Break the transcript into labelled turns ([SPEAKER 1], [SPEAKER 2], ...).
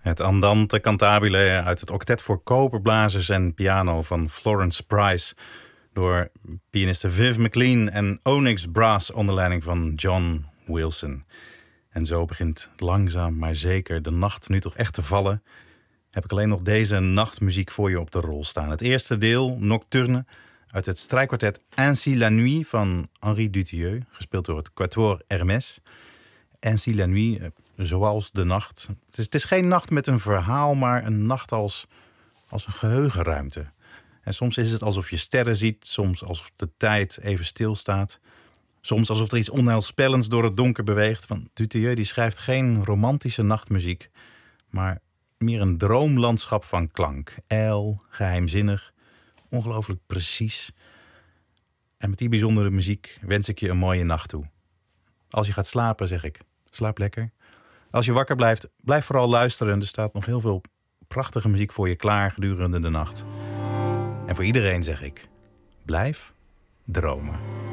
[SPEAKER 1] Het Andante Cantabile uit het octet voor koperblazers en piano van Florence Price door pianisten Viv McLean en Onyx Brass onder leiding van John Wilson. En zo begint langzaam maar zeker de nacht nu toch echt te vallen. Heb ik alleen nog deze nachtmuziek voor je op de rol staan. Het eerste deel, Nocturne, uit het strijkkwartet Ainsi la Nuit van Henri Dutilleux, gespeeld door het Quatuor Hermès. Ainsi la Nuit, zoals de nacht. Het is geen nacht met een verhaal, maar een nacht als een geheugenruimte. En soms is het alsof je sterren ziet, soms alsof de tijd even stilstaat. Soms alsof er iets onheilspellends door het donker beweegt. Want Dutilleux die schrijft geen romantische nachtmuziek, maar meer een droomlandschap van klank. Ijl, geheimzinnig, ongelooflijk precies. En met die bijzondere muziek wens ik je een mooie nacht toe. Als je gaat slapen, zeg ik, slaap lekker. Als je wakker blijft, blijf vooral luisteren. Er staat nog heel veel prachtige muziek voor je klaar gedurende de nacht. En voor iedereen zeg ik, blijf dromen.